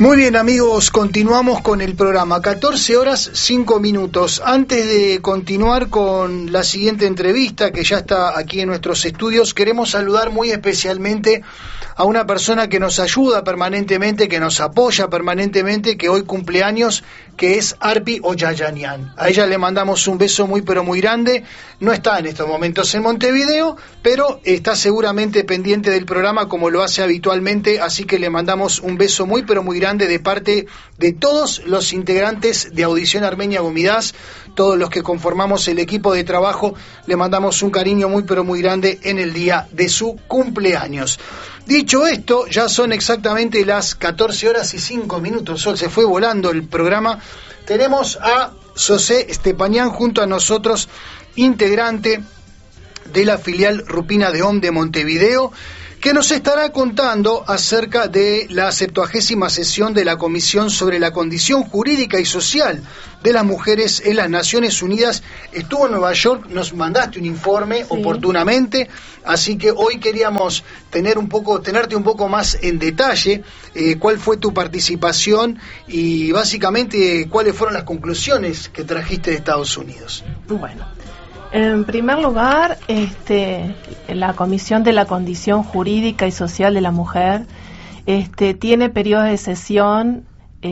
Muy bien, amigos, continuamos con el programa. 14 horas 5 minutos. Antes de continuar con la siguiente entrevista, que ya está aquí en nuestros estudios, queremos saludar muy especialmente a una persona que nos ayuda permanentemente, que nos apoya permanentemente, que hoy cumple años, que es Arpi Oyayanian. A ella le mandamos un beso muy pero muy grande. No está en estos momentos en Montevideo, pero está seguramente pendiente del programa como lo hace habitualmente, así que le mandamos un beso muy pero muy grande de parte de todos los integrantes de Audición Armenia Gomidás, todos los que conformamos el equipo de trabajo. Le mandamos un cariño muy pero muy grande en el día de su cumpleaños. Dicho esto, ya son exactamente las 14 horas y 5 minutos. Sol, se fue volando el programa. Tenemos a José Estepanián junto a nosotros, integrante de la filial Rupina de OM de Montevideo, que nos estará contando acerca de la 70ª sesión de la Comisión sobre la Condición Jurídica y Social de las Mujeres en las Naciones Unidas. Estuvo en Nueva York, nos mandaste un informe oportunamente, así que hoy queríamos tenerte un poco más en detalle cuál fue tu participación y básicamente cuáles fueron las conclusiones que trajiste de Estados Unidos. Bueno, en primer lugar, la Comisión de la Condición Jurídica y Social de la Mujer tiene periodos de sesión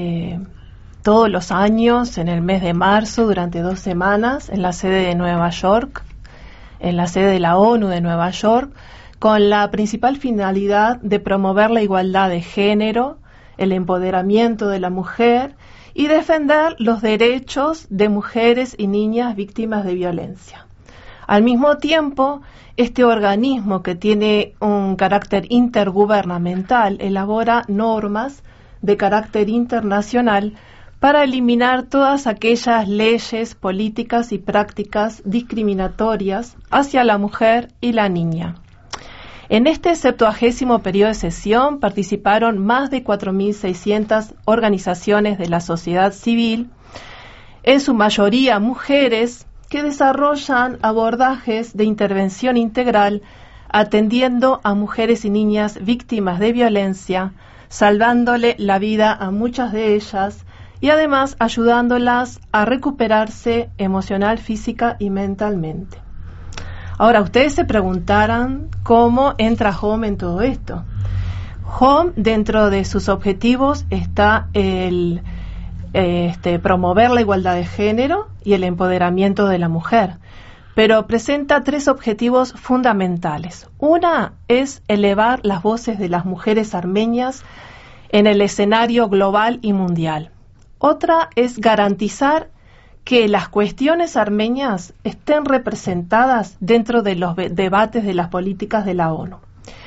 todos los años, en el mes de marzo, durante 2 semanas, en la sede de Nueva York, en la sede de la ONU de Nueva York, con la principal finalidad de promover la igualdad de género, el empoderamiento de la mujer y defender los derechos de mujeres y niñas víctimas de violencia. Al mismo tiempo, este organismo, que tiene un carácter intergubernamental, elabora normas de carácter internacional para eliminar todas aquellas leyes, políticas y prácticas discriminatorias hacia la mujer y la niña. En este 70º periodo de sesión participaron más de 4.600 organizaciones de la sociedad civil, en su mayoría mujeres, que desarrollan abordajes de intervención integral atendiendo a mujeres y niñas víctimas de violencia, salvándole la vida a muchas de ellas y además ayudándolas a recuperarse emocional, física y mentalmente. Ahora, ustedes se preguntarán cómo entra HOM en todo esto. HOM, dentro de sus objetivos está el promover la igualdad de género y el empoderamiento de la mujer, pero presenta 3 objetivos fundamentales. Una es elevar las voces de las mujeres armenias en el escenario global y mundial. Otra es garantizar que las cuestiones armenias estén representadas dentro de los debates de las políticas de la ONU.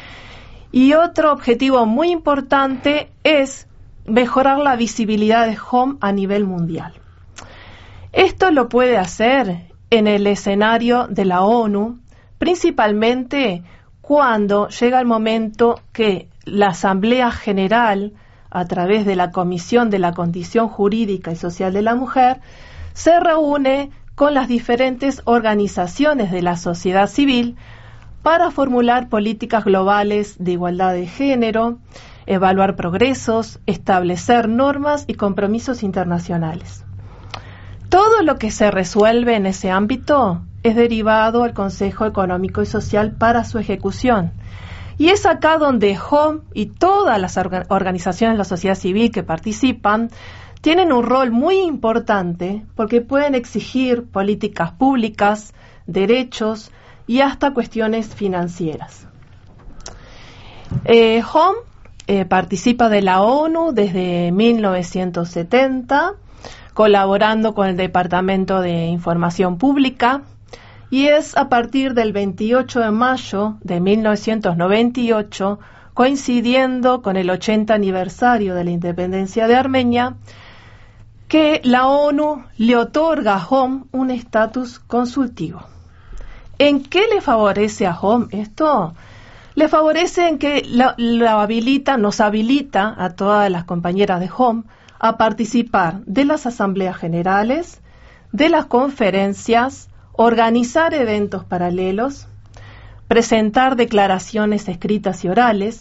Y otro objetivo muy importante es mejorar la visibilidad de HOM a nivel mundial. Esto lo puede hacer en el escenario de la ONU, principalmente cuando llega el momento que la Asamblea General, a través de la Comisión de la Condición Jurídica y Social de la Mujer, se reúne con las diferentes organizaciones de la sociedad civil para formular políticas globales de igualdad de género, evaluar progresos, establecer normas y compromisos internacionales. Todo lo que se resuelve en ese ámbito es derivado al Consejo Económico y Social para su ejecución. Y es acá donde HOM y todas las organizaciones de la sociedad civil que participan tienen un rol muy importante porque pueden exigir políticas públicas, derechos y hasta cuestiones financieras. HOM participa de la ONU desde 1970, colaborando con el Departamento de Información Pública, y es a partir del 28 de mayo de 1998, coincidiendo con el 80 aniversario de la independencia de Armenia, que la ONU le otorga a HOM un estatus consultivo. ¿En qué le favorece a HOM esto? Le favorece en que nos habilita a todas las compañeras de HOM a participar de las asambleas generales, de las conferencias, organizar eventos paralelos, presentar declaraciones escritas y orales,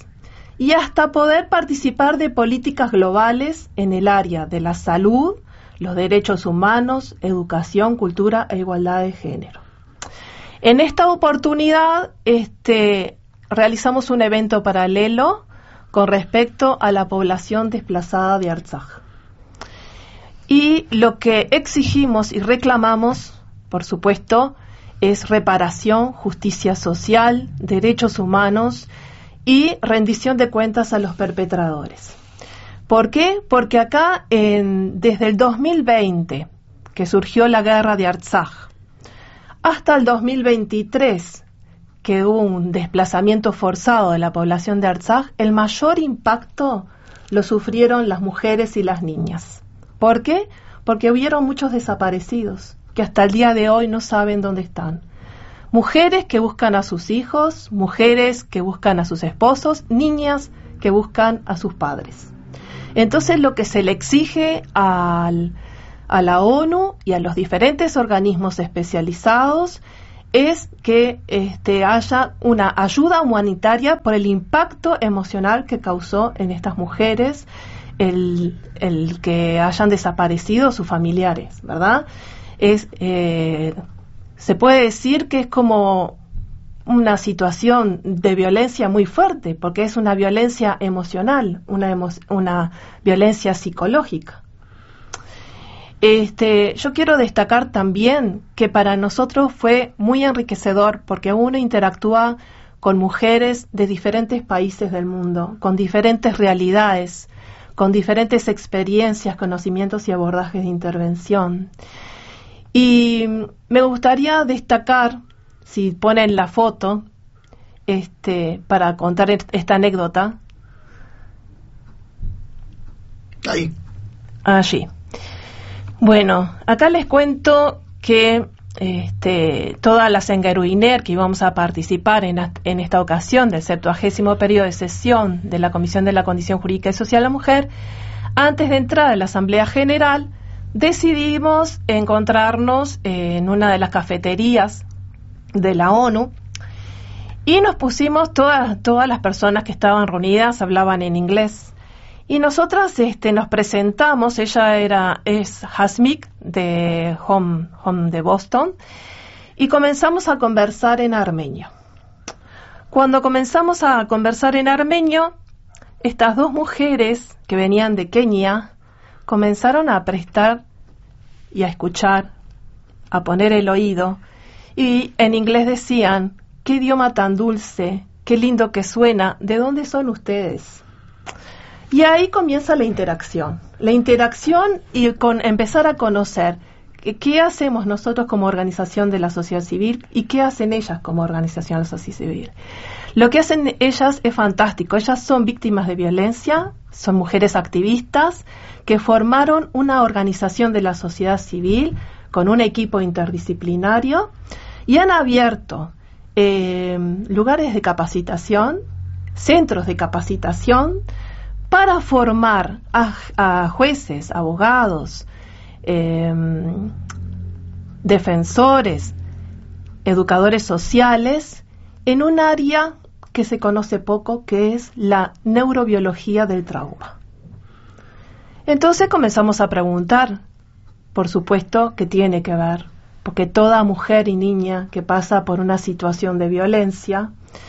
y hasta poder participar de políticas globales en el área de la salud, los derechos humanos, educación, cultura e igualdad de género. En esta oportunidad realizamos un evento paralelo con respecto a la población desplazada de Artsaj. Y lo que exigimos y reclamamos, por supuesto, es reparación, justicia social, derechos humanos y rendición de cuentas a los perpetradores. ¿Por qué? Porque acá, desde el 2020, que surgió la guerra de Artsaj, hasta el 2023, que hubo un desplazamiento forzado de la población de Artsaj, el mayor impacto lo sufrieron las mujeres y las niñas. ¿Por qué? Porque hubieron muchos desaparecidos, que hasta el día de hoy no saben dónde están. Mujeres que buscan a sus hijos, mujeres que buscan a sus esposos, niñas que buscan a sus padres. Entonces lo que se le exige a la ONU y a los diferentes organismos especializados es que haya una ayuda humanitaria por el impacto emocional que causó en estas mujeres el que hayan desaparecido sus familiares, ¿verdad? Se puede decir que es como una situación de violencia muy fuerte, porque es una violencia emocional, una violencia psicológica. Yo quiero destacar también que para nosotros fue muy enriquecedor, porque uno interactúa con mujeres de diferentes países del mundo, con diferentes realidades, con diferentes experiencias, conocimientos y abordajes de intervención. Y me gustaría destacar, si ponen la foto, para contar esta anécdota. Ahí. Allí. Bueno, acá les cuento que toda la Sengeruiner que íbamos a participar en esta ocasión del 70º periodo de sesión de la Comisión de la Condición Jurídica y Social de la Mujer, antes de entrar a la Asamblea General, decidimos encontrarnos en una de las cafeterías de la ONU y nos pusimos, todas las personas que estaban reunidas hablaban en inglés. Y nosotras nos presentamos, ella es Hasmik de Home de Boston, y comenzamos a conversar en armenio. Cuando comenzamos a conversar en armenio, estas dos mujeres que venían de Kenia comenzaron a prestar y a escuchar, a poner el oído, y en inglés decían: qué idioma tan dulce, qué lindo que suena, ¿de dónde son ustedes? Y ahí comienza la interacción y con empezar a conocer qué hacemos nosotros como organización de la sociedad civil y qué hacen ellas como organización de la sociedad civil. Lo que hacen ellas es fantástico. Ellas son víctimas de violencia, son mujeres activistas que formaron una organización de la sociedad civil con un equipo interdisciplinario y han abierto lugares de capacitación, centros de capacitación, para formar a jueces, abogados, defensores, educadores sociales, en un área que se conoce poco, que es la neurobiología del trauma. Entonces comenzamos a preguntar, por supuesto que tiene que ver, porque toda mujer y niña que pasa por una situación de violencia,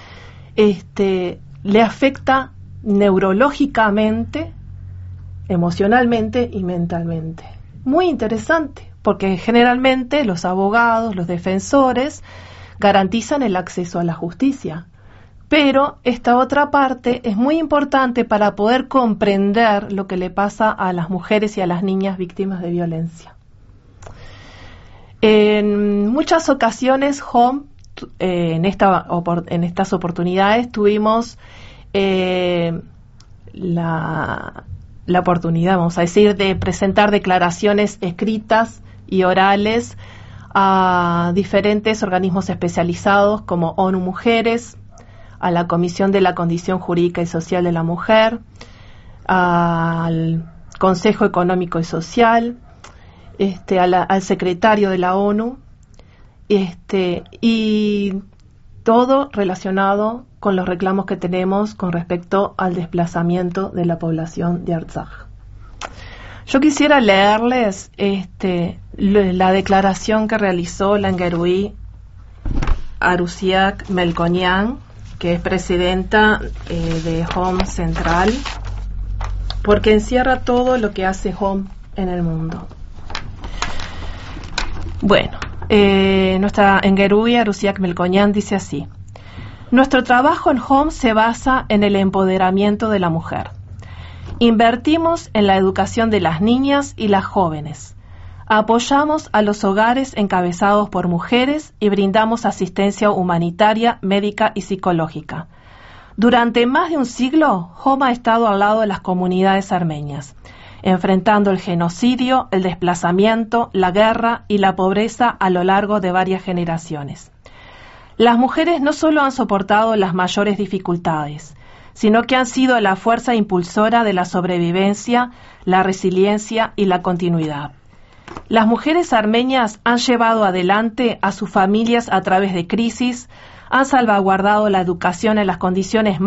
le afecta neurológicamente, emocionalmente y mentalmente. Muy interesante, porque generalmente los abogados, los defensores, garantizan el acceso a la justicia. Pero esta otra parte es muy importante para poder comprender lo que le pasa a las mujeres y a las niñas víctimas de violencia. En muchas ocasiones, en estas oportunidades tuvimos la oportunidad, vamos a decir, de presentar declaraciones escritas y orales a diferentes organismos especializados como ONU Mujeres, a la Comisión de la Condición Jurídica y Social de la Mujer, al Consejo Económico y Social, al secretario de la ONU, y todo relacionado con los reclamos que tenemos con respecto al desplazamiento de la población de Artsaj. Yo quisiera leerles la declaración que realizó la Enguerui Arusiak Melkonian, que es presidenta de Hom Central, porque encierra todo lo que hace Hom en el mundo. Bueno, nuestra Enguerui Arusiak Melkonian dice así: nuestro trabajo en Hom se basa en el empoderamiento de la mujer. Invertimos en la educación de las niñas y las jóvenes. Apoyamos a los hogares encabezados por mujeres y brindamos asistencia humanitaria, médica y psicológica. Durante más de un siglo, Hom ha estado al lado de las comunidades armenias, enfrentando el genocidio, el desplazamiento, la guerra y la pobreza a lo largo de varias generaciones. Las mujeres no solo han soportado las mayores dificultades, sino que han sido la fuerza impulsora de la sobrevivencia, la resiliencia y la continuidad. Las mujeres armenias han llevado adelante a sus familias a través de crisis, han salvaguardado la educación en las condiciones